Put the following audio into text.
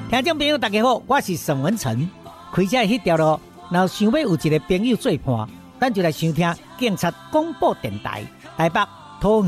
听众朋友大家好，我是沈文成。开车迄条路，若想要有一个朋友做伴，咱就来收听警察广播电台台北桃园